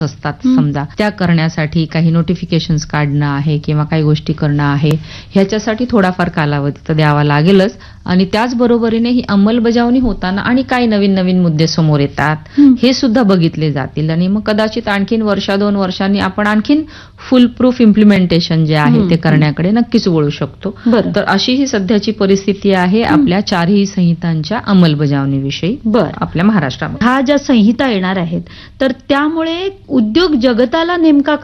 असतात समजा, त्या करण्यासाठी काही नोटिफिकेशन्स काढणं आहे किंवा काही गोष्टी करणं आहे, ह्याच्यासाठी थोडाफार कालावधी तर द्यावा लागेलच. आणि त्याचबरोबरीने ही अंमलबजावणी होताना आणि काही नवीन नवीन मुद्दे समोर येतात हे सुद्धा बघितले जातील. आणि मग कदाचित आणखीन 1-2 वर्षांनी आपण आणखीन फुल प्रूफ इम्प्लिमेंटेशन जे आहे ते करण्याकडे नक्कीच वळू शकतो. तर अशी ही सध्याची परिस्थिती आहे आपल्या 4ही संहितांच्या अंमलबजावणीविषयी आपल्या महाराष्ट्रामध्ये. ह्या ज्या संहिता येणार आहेत तर त्यामुळे उद्योग जगताला नेमका